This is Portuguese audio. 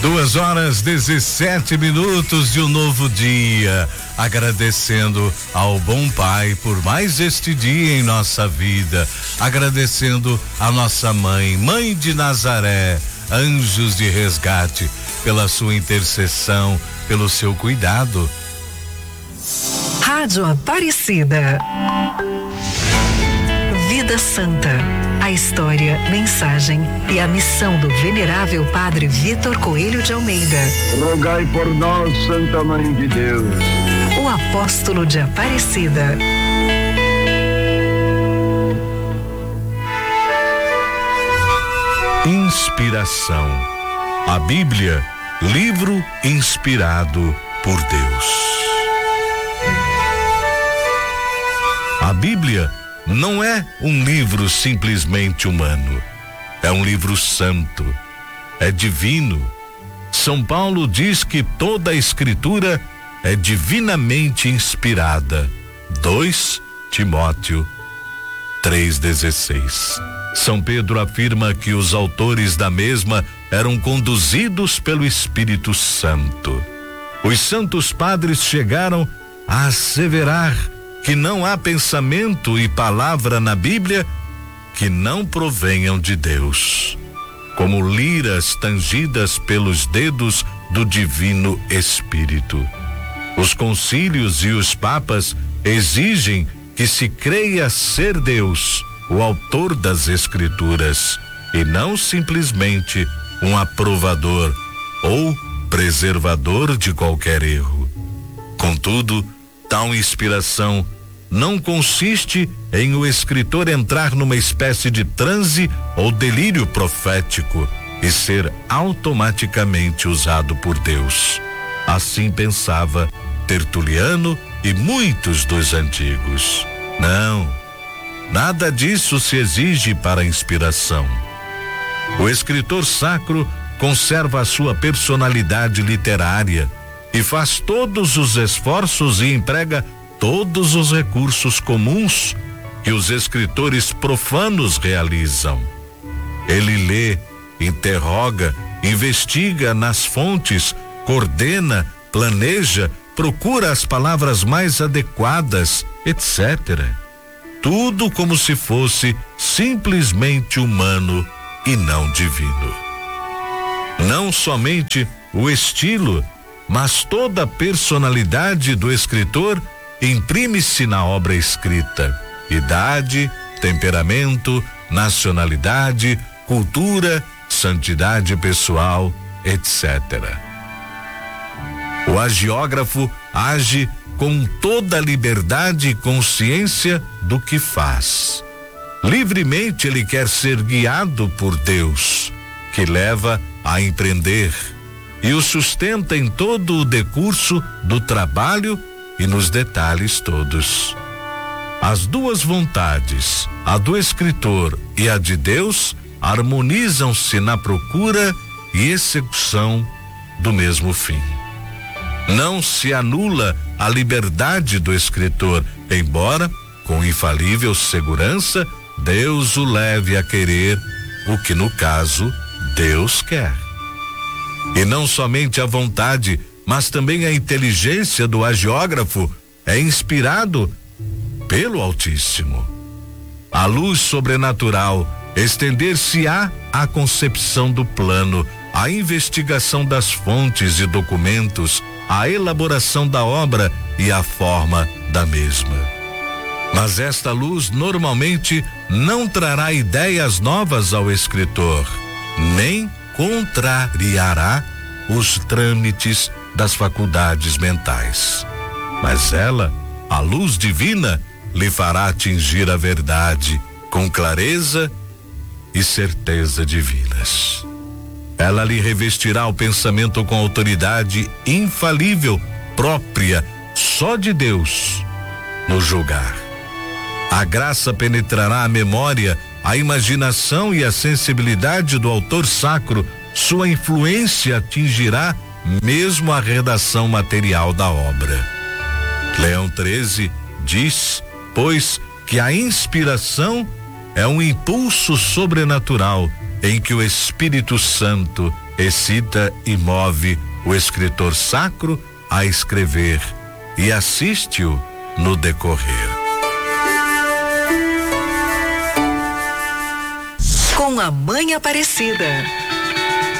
2h17 de um novo dia, agradecendo ao bom Pai por mais este dia em nossa vida, agradecendo a nossa mãe de Nazaré, anjos de resgate, pela sua intercessão, pelo seu cuidado. Rádio Aparecida. Vida Santa. A história, mensagem e a missão do venerável Padre Vitor Coelho de Almeida. Rogai por nós, Santa Mãe de Deus. O apóstolo de Aparecida. Inspiração. A Bíblia, livro inspirado por Deus. A Bíblia não é um livro simplesmente humano, é um livro santo, é divino. São Paulo diz que toda a Escritura é divinamente inspirada. 2 Timóteo 3,16. São Pedro afirma que os autores da mesma eram conduzidos pelo Espírito Santo. Os santos padres chegaram a asseverar que não há pensamento e palavra na Bíblia que não provenham de Deus, como liras tangidas pelos dedos do Divino Espírito. Os concílios e os papas exigem que se creia ser Deus o autor das Escrituras e não simplesmente um aprovador ou preservador de qualquer erro. Contudo, tal inspiração não consiste em o escritor entrar numa espécie de transe ou delírio profético e ser automaticamente usado por Deus. Assim pensava Tertuliano e muitos dos antigos. Não, nada disso se exige para a inspiração. O escritor sacro conserva a sua personalidade literária e faz todos os esforços e emprega todos os recursos comuns que os escritores profanos realizam. Ele lê, interroga, investiga nas fontes, coordena, planeja, procura as palavras mais adequadas, etc. Tudo como se fosse simplesmente humano e não divino. Não somente o estilo, mas toda a personalidade do escritor imprime-se na obra escrita. Idade, temperamento, nacionalidade, cultura, santidade pessoal, etc. O agiógrafo age com toda a liberdade e consciência do que faz. Livremente ele quer ser guiado por Deus, que leva a empreender e o sustenta em todo o decurso do trabalho e nos detalhes todos. As duas vontades, a do escritor e a de Deus, harmonizam-se na procura e execução do mesmo fim. Não se anula a liberdade do escritor, embora, com infalível segurança, Deus o leve a querer o que, no caso, Deus quer. E não somente a vontade, mas também a inteligência do agiógrafo é inspirado pelo Altíssimo. A luz sobrenatural estender-se-á à concepção do plano, à investigação das fontes e documentos, à elaboração da obra e à forma da mesma. Mas esta luz normalmente não trará ideias novas ao escritor, nem contrariará os trâmites das faculdades mentais. Mas ela, a luz divina, lhe fará atingir a verdade com clareza e certeza divinas. Ela lhe revestirá o pensamento com autoridade infalível, própria só de Deus, no julgar. A graça penetrará a memória, a imaginação e a sensibilidade do autor sacro. Sua influência atingirá mesmo a redação material da obra. Leão XIII diz, pois, que a inspiração é um impulso sobrenatural em que o Espírito Santo excita e move o escritor sacro a escrever e assiste-o no decorrer. Com a Mãe Aparecida.